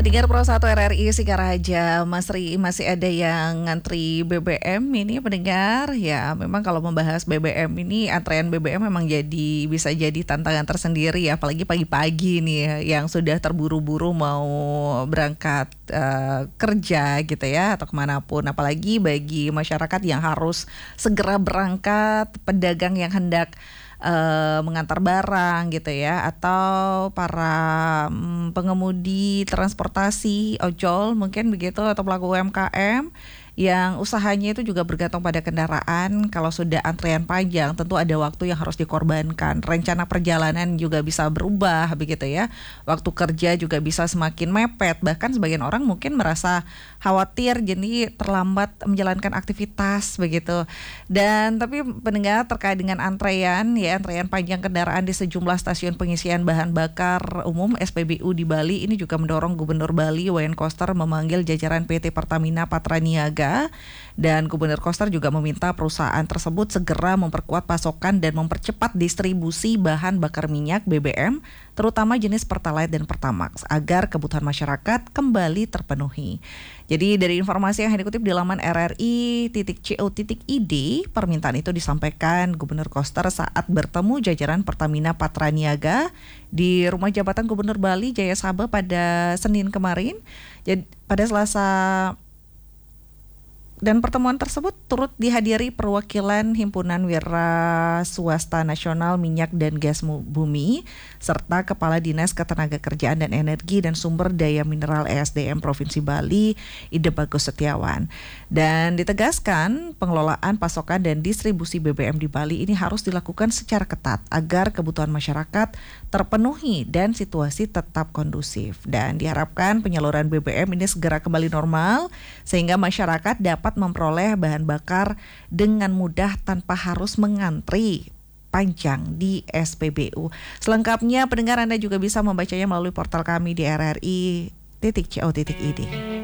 Pendengar Pro 1 RRI Sikaraja, masih ada yang ngantri BBM ini pendengar. Ya, memang kalau membahas BBM ini, antrean BBM memang bisa jadi tantangan tersendiri ya, apalagi pagi-pagi nih ya, yang sudah terburu-buru mau berangkat kerja gitu ya, atau kemanapun. Apalagi bagi masyarakat yang harus segera berangkat, pedagang yang hendak mengantar barang gitu ya, atau para pengemudi transportasi ojol mungkin begitu, atau pelaku UMKM yang usahanya itu juga bergantung pada kendaraan. Kalau sudah antrean panjang, tentu ada waktu yang harus dikorbankan. Rencana perjalanan juga bisa berubah begitu ya. Waktu kerja juga bisa semakin mepet. Bahkan sebagian orang mungkin merasa khawatir jadi terlambat menjalankan aktivitas begitu. Dan tapi pendengar, terkait dengan antrean panjang kendaraan di sejumlah stasiun pengisian bahan bakar umum SPBU di Bali, ini juga mendorong Gubernur Bali Wayan Koster memanggil jajaran PT Pertamina Patraniaga, dan Gubernur Koster juga meminta perusahaan tersebut segera memperkuat pasokan dan mempercepat distribusi bahan bakar minyak BBM, terutama jenis Pertalite dan Pertamax, agar kebutuhan masyarakat kembali terpenuhi. Jadi dari informasi yang dikutip di laman rri.co.id, permintaan itu disampaikan Gubernur Koster saat bertemu jajaran Pertamina Patraniaga di Rumah Jabatan Gubernur Bali Jaya Sabha pada Senin kemarin. Jadi pada Selasa. Dan pertemuan tersebut turut dihadiri perwakilan Himpunan Wira Swasta Nasional Minyak dan Gas Bumi, serta Kepala Dinas Ketenagakerjaan dan Energi dan Sumber Daya Mineral ESDM Provinsi Bali, Ide Bagus Setiawan. Dan ditegaskan pengelolaan pasokan dan distribusi BBM di Bali ini harus dilakukan secara ketat agar kebutuhan masyarakat terpenuhi dan situasi tetap kondusif. Dan diharapkan penyaluran BBM ini segera kembali normal sehingga masyarakat dapat memperoleh bahan bakar dengan mudah tanpa harus mengantri panjang di SPBU. Selengkapnya pendengar, Anda juga bisa membacanya melalui portal kami di rri.co.id.